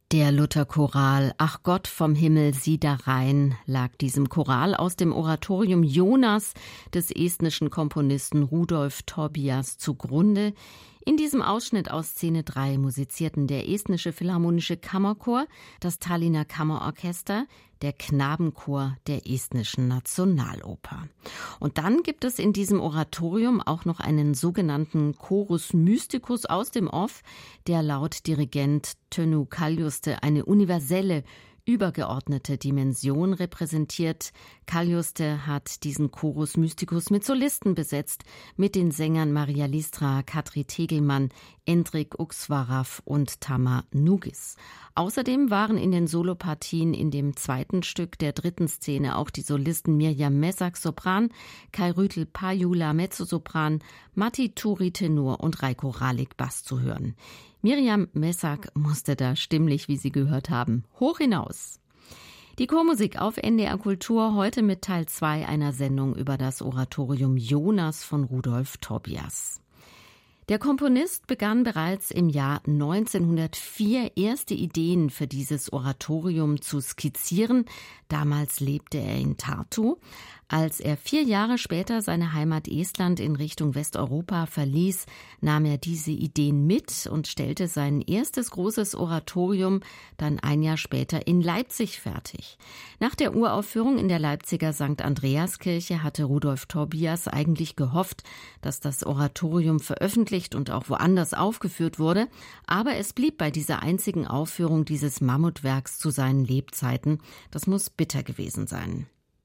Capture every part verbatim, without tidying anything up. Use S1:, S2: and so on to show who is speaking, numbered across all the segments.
S1: Der Lutherchoral »Ach Gott vom Himmel, sieh da rein« lag diesem Choral aus dem Oratorium Jonas des estnischen Komponisten Rudolf Tobias zugrunde. In diesem Ausschnitt aus Szene drei musizierten der Estnische Philharmonische Kammerchor, das Tallinner Kammerorchester, der Knabenchor der Estnischen Nationaloper. Und dann gibt es in diesem Oratorium auch noch einen sogenannten Chorus Mysticus aus dem Off, der laut Dirigent Tönu Kaljuste eine universelle, übergeordnete Dimension repräsentiert. Kaljuste hat diesen Chorus Mysticus mit Solisten besetzt, mit den Sängern Maria Listra, Katri Tegelmann, Endrik Uksvarav und Tama Nugis. Außerdem waren in den Solopartien in dem zweiten Stück der dritten Szene auch die Solisten Mirjam Messak Sopran, Kai Rütel Pajula Mezzosopran, Matti Turi Tenor und Reiko Ralik Bass zu hören. Mirjam Messak musste da stimmlich, wie Sie gehört haben, hoch hinaus. Die Chormusik auf N D R Kultur heute mit Teil zwei einer Sendung über das Oratorium Jonas von Rudolf Tobias. Der Komponist begann bereits im Jahr neunzehnhundertvier erste Ideen für dieses Oratorium zu skizzieren. Damals lebte er in Tartu. Als er vier Jahre später seine Heimat Estland in Richtung Westeuropa verließ, nahm er diese Ideen mit und stellte sein erstes großes Oratorium dann ein Jahr später in Leipzig fertig. Nach der Uraufführung in der Leipziger Sankt Andreaskirche hatte Rudolf Tobias eigentlich gehofft, dass das Oratorium veröffentlicht und auch woanders aufgeführt wurde, aber es blieb bei dieser einzigen Aufführung dieses Mammutwerks zu seinen Lebzeiten. Das muss bitter gewesen sein.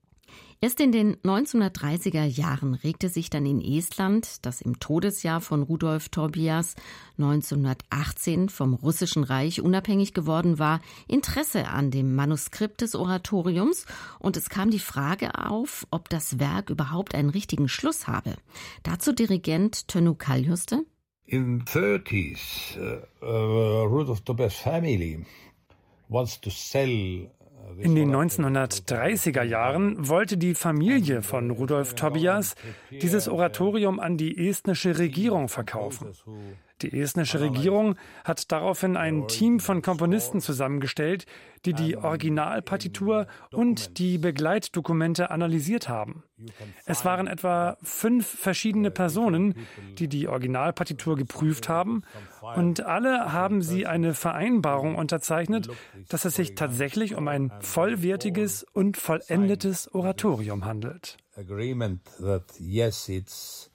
S1: Erst in den neunzehnhundertdreißiger Jahren regte sich dann in Estland, das im Todesjahr von Rudolf Tobias neunzehnhundertachtzehn vom Russischen Reich unabhängig geworden war, Interesse an dem Manuskript des Oratoriums und es kam die Frage auf, ob das Werk überhaupt einen richtigen Schluss habe. Dazu Dirigent Tönu Kaljuste.
S2: In thirties, uh, uh, Rudolf Tobias family wants to sell.
S3: In den neunzehnhundertdreißiger Jahren wollte die Familie von Rudolf Tobias dieses Oratorium an die estnische Regierung verkaufen. Die estnische Regierung hat daraufhin ein Team von Komponisten zusammengestellt, die die Originalpartitur und die Begleitdokumente analysiert haben. Es waren etwa fünf verschiedene Personen, die die Originalpartitur geprüft haben und alle haben sie eine Vereinbarung unterzeichnet, dass es sich tatsächlich um ein vollwertiges und vollendetes Oratorium handelt.
S2: Agreement that yes, its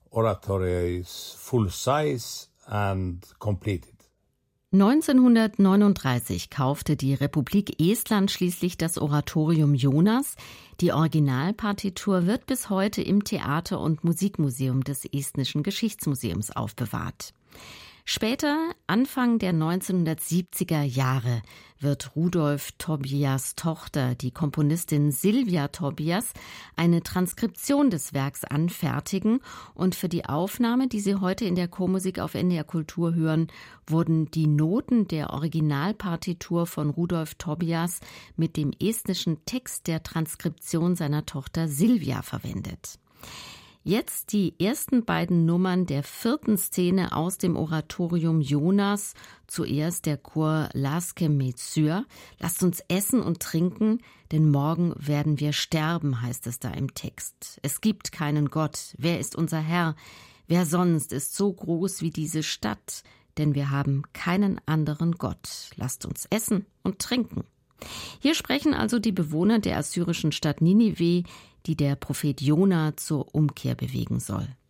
S2: oratory is full size and completed.
S1: neunzehnhundertneununddreißig kaufte die Republik Estland schließlich das Oratorium Jonas. Die Originalpartitur wird bis heute im Theater- und Musikmuseum des Estnischen Geschichtsmuseums aufbewahrt. Später, Anfang der neunzehnhundertsiebziger Jahre, wird Rudolf Tobias' Tochter, die Komponistin Silvia Tobias, eine Transkription des Werks anfertigen und für die Aufnahme, die Sie heute in der Chormusik auf N D R Kultur hören, wurden die Noten der Originalpartitur von Rudolf Tobias mit dem estnischen Text der Transkription seiner Tochter Silvia verwendet. Jetzt die ersten beiden Nummern der vierten Szene aus dem Oratorium Jonas. Zuerst der Chor Laske Metsyr. Lasst uns essen und trinken, denn morgen werden wir sterben, heißt es da im Text. Es gibt keinen Gott. Wer ist unser Herr? Wer sonst ist so groß wie diese Stadt? Denn wir haben keinen anderen Gott. Lasst uns essen und trinken. Hier sprechen also die Bewohner der assyrischen Stadt Ninive, die der Prophet Jona zur Umkehr bewegen soll.